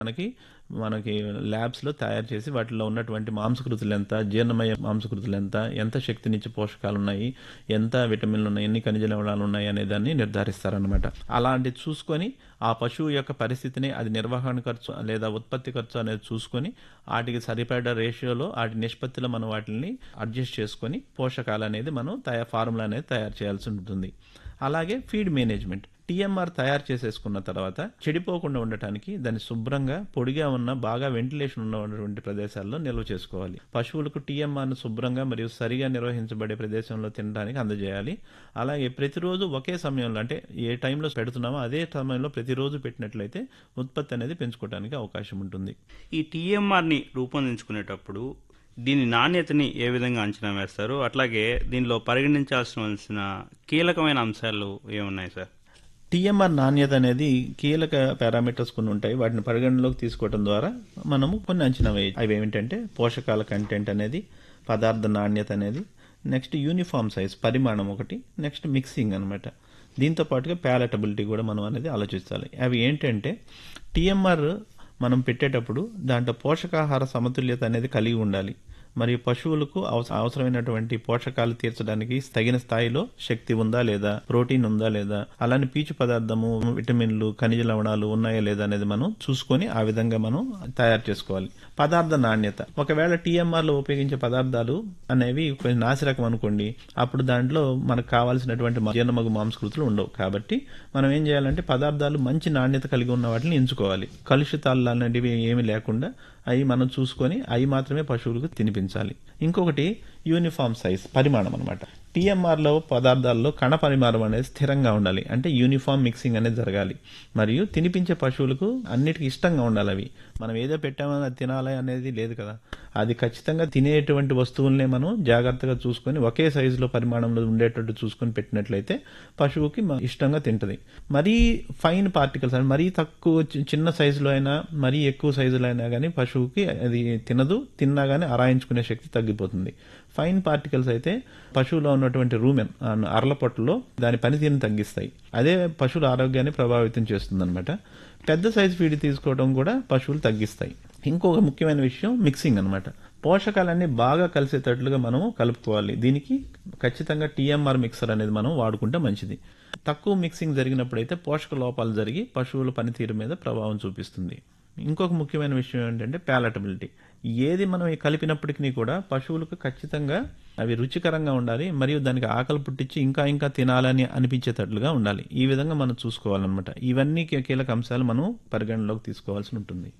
మనకి మనకి ల్యాబ్స్‌లో తయారు చేసి వాటిలో ఉన్నటువంటి మాంసకృతులు ఎంత, జీర్ణమయ్యే మాంసకృతులు ఎంత, ఎంత శక్తినిచ్చే పోషకాలున్నాయి, ఎంత విటమిన్‌లున్నాయి, ఎన్ని ఖనిజ లవణాలున్నాయి అనే దాన్ని నిర్ధారిస్తారనమాట. అలాంటిది చూసుకొని ఆ పశువు యొక్క పరిస్థితిని, అది నిర్వహణ ఖర్చు లేదా ఉత్పత్తి ఖర్చు అనేది చూసుకొని ఆటికి సరిపడా రేషియోలో ఆటి నిష్పత్తిలో మనం వాటిని అడ్జస్ట్ చేసుకొని పోషకాలనేది మనం ఫార్ములా అనేది తయారు చేయాల్సి ఉంటుంది. అలాగే ఫీడ్ మేనేజ్మెంట్. టీఎంఆర్ తయారు చేసేసుకున్న తర్వాత చెడిపోకుండా ఉండటానికి దాన్ని శుభ్రంగా పొడిగా ఉన్న బాగా వెంటిలేషన్ ఉన్నటువంటి ప్రదేశాల్లో నిల్వ చేసుకోవాలి. పశువులకు టీఎంఆర్ను శుభ్రంగా మరియు సరిగా నిర్వహించబడే ప్రదేశంలో తినడానికి అందజేయాలి. అలాగే ప్రతిరోజు ఒకే సమయంలో, అంటే ఏ టైంలో పెడుతున్నామో అదే సమయంలో ప్రతిరోజు పెట్టినట్లయితే ఉత్పత్తి అనేది పెంచుకోవడానికి అవకాశం ఉంటుంది. ఈ టీఎంఆర్ని రూపొందించుకునేటప్పుడు దీని నాణ్యతని ఏ విధంగా అంచనా వేస్తారు? అట్లాగే దీనిలో పరిగణించాల్సిన కీలకమైన అంశాలు ఏమున్నాయి సార్? టీఎంఆర్ నాణ్యత అనేది కీలక పారామీటర్స్ కొన్ని ఉంటాయి. వాటిని పరిగణలోకి తీసుకోవడం ద్వారా మనము కొన్ని అంచనా వేయచ్చు. అవి ఏమిటంటే పోషకాల కంటెంట్ అనేది, పదార్థ నాణ్యత అనేది, నెక్స్ట్ యూనిఫామ్ సైజ్ పరిమాణం ఒకటి, నెక్స్ట్ మిక్సింగ్ అనమాట. దీంతో పాటుగా ప్యాలటబిలిటీ కూడా మనం అనేది ఆలోచించాలి. అవి ఏంటంటే టీఎంఆర్ మనం పెట్టేటప్పుడు దాంట్లో పోషకాహార సమతుల్యత అనేది కలిగి ఉండాలి. మరియు పశువులకు అవసరమైనటువంటి పోషకాలు తీర్చడానికి తగిన స్థాయిలో శక్తి ఉందా లేదా, ప్రోటీన్ ఉందా లేదా, అలానే పీచు పదార్థము, విటమిన్లు, ఖనిజ లవణాలు ఉన్నాయా లేదా అనేది మనం చూసుకొని ఆ విధంగా మనం తయారు చేసుకోవాలి. పదార్థ నాణ్యత. ఒకవేళ టీఎంఆర్ లో ఉపయోగించే పదార్థాలు అనేవి కొంచెం నాసిరకం అనుకోండి, అప్పుడు దాంట్లో మనకు కావాల్సినటువంటి జీర్ణమగు మాంసకృతులు ఉండవు. కాబట్టి మనం ఏం చేయాలంటే పదార్థాలు మంచి నాణ్యత కలిగి ఉన్న వాటిని ఎంచుకోవాలి. కలుషితాలు అనేటివి ఏమి లేకుండా అవి మనం చూసుకొని అవి మాత్రమే పశువులకు తినిపించాలి. ఇంకొకటి యూనిఫామ్ సైజ్ పరిమాణం అనమాట. టీఎంఆర్లో పదార్థాల్లో కణ పరిమాణం అనేది స్థిరంగా ఉండాలి. అంటే యూనిఫామ్ మిక్సింగ్ అనేది జరగాలి. మరియు తినిపించే పశువులకు అన్నిటికీ ఇష్టంగా ఉండాలి. అవి మనం ఏదో పెట్టామని అది తినాలి అనేది లేదు కదా. అది ఖచ్చితంగా తినేటువంటి వస్తువులనే మనం జాగ్రత్తగా చూసుకొని ఒకే సైజులో పరిమాణంలో ఉండేటట్టు చూసుకొని పెట్టినట్లయితే పశువుకి ఇష్టంగా తింటది. మరీ ఫైన్ పార్టికల్స్ అని మరీ తక్కువ చిన్న సైజులో అయినా మరీ ఎక్కువ సైజులో అయినా కానీ పశువుకి అది తినదు. తిన్నా కానీ అరాయించుకునే శక్తి తగ్గిపోతుంది. ఫైన్ పార్టికల్స్ అయితే పశువులో ఉన్నటువంటి రూమెన్ అరలపొట్టలో దాని పనితీరుని తగ్గిస్తాయి. అదే పశువుల ఆరోగ్యాన్ని ప్రభావితం చేస్తుంది అనమాట. పెద్ద సైజు ఫీడ్ తీసుకోవడం కూడా పశువులు తగ్గిస్తాయి. ఇంకొక ముఖ్యమైన విషయం మిక్సింగ్ అనమాట. పోషకాలన్నీ బాగా కలిసేటట్లుగా మనం కలుపుకోవాలి. దీనికి ఖచ్చితంగా టీఎంఆర్ మిక్సర్ అనేది మనం వాడుకుంటే మంచిది. తక్కువ మిక్సింగ్ జరిగినప్పుడైతే పోషక లోపాలు జరిగి పశువుల పనితీరు మీద ప్రభావం చూపిస్తుంది. ఇంకొక ముఖ్యమైన విషయం ఏంటంటే ప్యాలటబిలిటీ. ఏది మనం కలిపినప్పటికీ కూడా పశువులకు ఖచ్చితంగా అవి రుచికరంగా ఉండాలి, మరియు దానికి ఆకలి పుట్టించి ఇంకా ఇంకా తినాలని అనిపించేటట్లుగా ఉండాలి. ఈ విధంగా మనం చూసుకోవాలన్నమాట. ఇవన్నీ కీలక అంశాలు మనం పరిగణలోకి తీసుకోవాల్సి ఉంటుంది.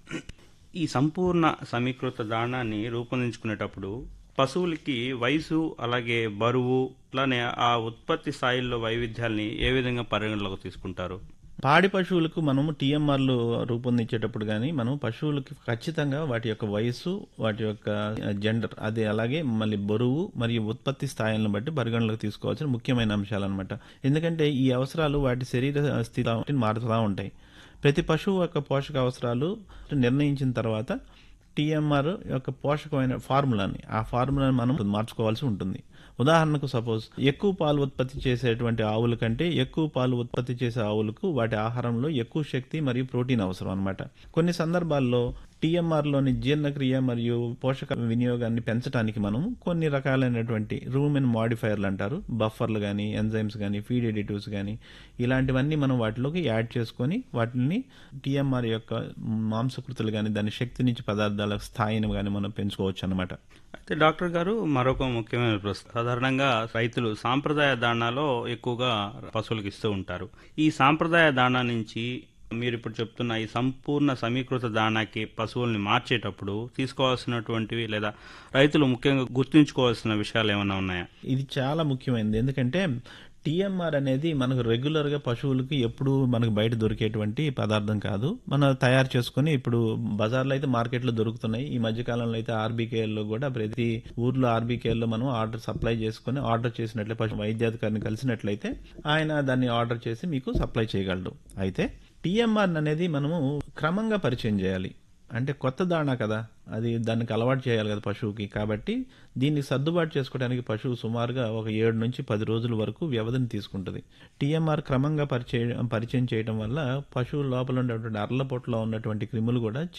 ఈ సంపూర్ణ సమీకృత దాణాన్ని రూపొందించుకునేటప్పుడు పశువులకి వయసు, అలాగే బరువు, అలానే ఆ ఉత్పత్తి స్థాయిల్లో వైవిధ్యాల్ని ఏ విధంగా పరిగణలోకి తీసుకుంటారు? పాడి పశువులకు మనము టీఎంఆర్లు రూపొందించేటప్పుడు కానీ మనం పశువులకి ఖచ్చితంగా వాటి యొక్క వయసు, వాటి యొక్క జెండర్, అది అలాగే మళ్ళీ బరువు మరియు ఉత్పత్తి స్థాయిలను బట్టి పరిగణలోకి తీసుకోవాల్సిన ముఖ్యమైన అంశాలు అనమాట. ఎందుకంటే ఈ అవసరాలు వాటి శరీర స్థితి మారుతూ ఉంటాయి. ప్రతి పశువు యొక్క పోషక అవసరాలు నిర్ణయించిన తర్వాత టీఎంఆర్ యొక్క పోషకమైన ఆ ఫార్ములాని మనం మార్చుకోవాల్సి ఉంటుంది. ఉదాహరణకు సపోజ్ ఎక్కువ పాలు ఉత్పత్తి చేసేటువంటి ఆవుల కంటే ఎక్కువ పాలు ఉత్పత్తి చేసే ఆవులకు వాటి ఆహారంలో ఎక్కువ శక్తి మరియు ప్రోటీన్ అవసరం అనమాట. కొన్ని సందర్భాల్లో టీఎంఆర్లోని జీర్ణక్రియ మరియు పోషక వినియోగాన్ని పెంచడానికి మనం కొన్ని రకాలైనటువంటి రూమెన్ మాడిఫైయర్లు అంటారు, బఫర్లు కానీ, ఎంజైమ్స్ కానీ, ఫీడ్ ఎడిటివ్స్ కానీ, ఇలాంటివన్నీ మనం వాటిలోకి యాడ్ చేసుకొని వాటిని టీఎంఆర్ యొక్క మాంసకృతులు కానీ దాని శక్తి నుంచి పదార్థాల స్థాయిని కానీ మనం పెంచుకోవచ్చు అనమాట. అయితే డాక్టర్ గారు, మరొక ముఖ్యమైన ప్రశ్న. సాధారణంగా రైతులు సాంప్రదాయ దాణాలో ఎక్కువగా పశువులకు ఇస్తూ ఉంటారు. ఈ సాంప్రదాయ దాణా నుంచి మీరు ఇప్పుడు చెప్తున్న ఈ సంపూర్ణ సమీకృత దాణాకి పశువుల్ని మార్చేటప్పుడు తీసుకోవాల్సినటువంటివి లేదా రైతులు ముఖ్యంగా గుర్తుంచుకోవాల్సిన విషయాలు ఏమైనా ఉన్నాయా? ఇది చాలా ముఖ్యమైనది. ఎందుకంటే టీఎంఆర్ అనేది మనకు రెగ్యులర్గా పశువులకి ఎప్పుడు మనకు బయట దొరికేటువంటి పదార్థం కాదు. మనం తయారు చేసుకుని ఇప్పుడు బజార్లో అయితే మార్కెట్లో దొరుకుతున్నాయి. ఈ మధ్యకాలంలో అయితే ఆర్బీకేఎల్లో కూడా ప్రతి ఊర్లో ఆర్బీకేఎల్లో మనం సప్లై చేసుకుని ఆర్డర్ చేసినట్లే పశు వైద్యాధికారిని కలిసినట్లయితే ఆయన దాన్ని ఆర్డర్ చేసి మీకు సప్లై చేయగలడు. అయితే టీఎంఆర్ అనేది మనము క్రమంగా పరిచయం చేయాలి. అంటే కొత్త దాణా కదా, అది దానికి అలవాటు చేయాలి కదా పశువుకి. కాబట్టి దీన్ని సర్దుబాటు చేసుకోవడానికి పశువు సుమారుగా ఒక 7 నుంచి 10 రోజుల వరకు వ్యవధిని తీసుకుంటుంది. టీఎంఆర్ క్రమంగా పరిచయం చేయడం వల్ల పశువు లోపల ఉండేటువంటి అర్ల పొట్టులో ఉన్నటువంటి క్రిములు కూడా